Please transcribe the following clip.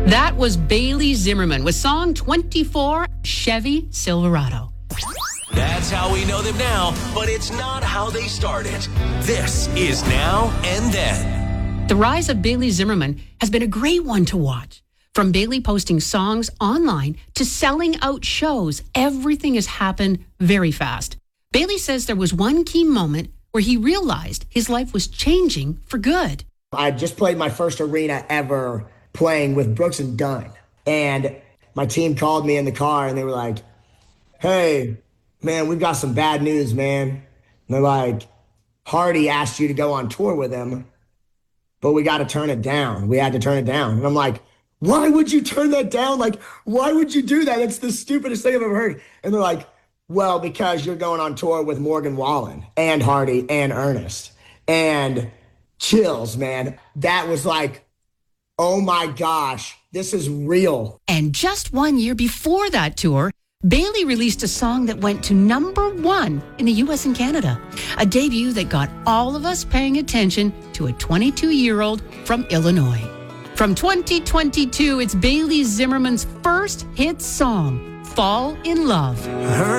That was Bailey Zimmerman with song 24, Chevy Silverado. That's how we know them now, but it's not how they started. This is Now and Then. The rise of Bailey Zimmerman has been a great one to watch. From Bailey posting songs online to selling out shows, everything has happened very fast. Bailey says there was one key moment where he realized his life was changing for good. I just played my first arena ever playing with Brooks and Dunn. And my team called me in the car and they were like, "Hey, man, we've got some bad news, man." And they're like, "Hardy asked you to go on tour with him, but we got to turn it down. We had to turn it down." And I'm like, "Why would you turn that down? Like, why would you do that? It's the stupidest thing I've ever heard." And they're like, "Well, because you're going on tour with Morgan Wallen and Hardy and Ernest." And chills, man. That was like, oh my gosh, this is real. And just 1 year before that tour, Bailey released a song that went to #1 in the US and Canada. A debut that got all of us paying attention to a 22-year-old from Illinois. From 2022, it's Bailey Zimmerman's first hit song, Fall in Love. Her